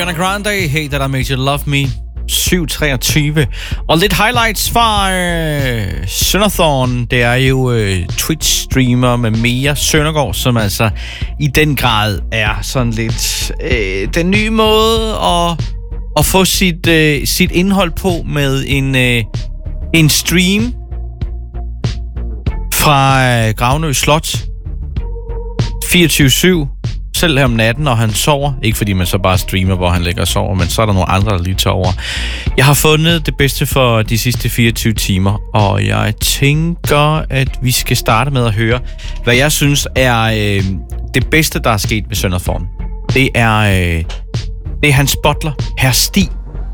Ariana Grande, Hey That I Made You Love Me, 7:23. Og lidt highlights fra Sønderthorn. Det er jo Twitch-streamer med Mia Søndergaard, som altså i den grad er sådan lidt den nye måde at få sit indhold på med en stream fra Gravnø Slot 24/7. Selv her om natten, når han sover. Ikke fordi man så bare streamer, hvor han ligger og sover, men så er der nogle andre, der lige tager over. Jeg har fundet det bedste for de sidste 24 timer, og jeg tænker, at vi skal starte med at høre, hvad jeg synes er det bedste, der er sket ved Sønderthorn. Det er hans butler, Herr Stig.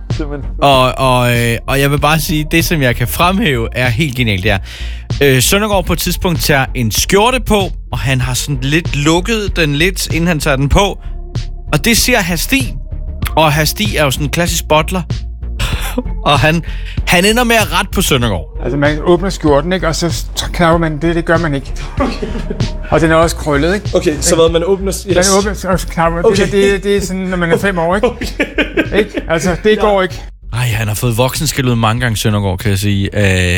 Og jeg vil bare sige, det som jeg kan fremhæve er helt genialt. Det er Søndergaard på et tidspunkt tager en skjorte på, og han har sådan lidt lukket den lidt, inden han tager den på. Og det ser Herr Stig. Og Herr Stig er jo sådan en klassisk butler. Og han ender med at rette på Søndergaard. Altså man åbner skjorten, ikke? Og så knapper man det gør man ikke. Og den er også krøllet, ikke? Okay, så hvad man åbner... Yes. Man åbner og så knapper man. Okay. Det er sådan, når man er 5 år, ikke? Okay. Ikke? Altså, det går ikke. Ej, han har fået voksenskæld ud mange gange, Søndergaard, kan jeg sige.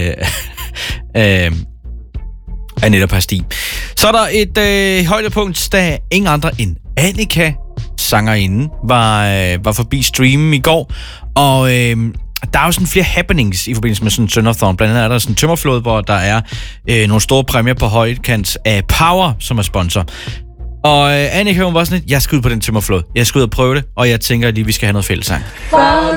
Af netop Herr Stig. Så er der et højdepunkt, da ingen andre end Annika, sangerinde, var forbi streamen i går. Og der er jo sådan flere happenings i forbindelse med sådan Sønderthorn. Blandt andet er der sådan en tømmerflåde, hvor der er nogle store præmier på højdekant af Power, som er sponsor. Og Annika, hun var sådan lidt, jeg skal ud på den tømmerflåde. Jeg skal ud og prøve det, og jeg tænker lige, vi skal have noget fællessang.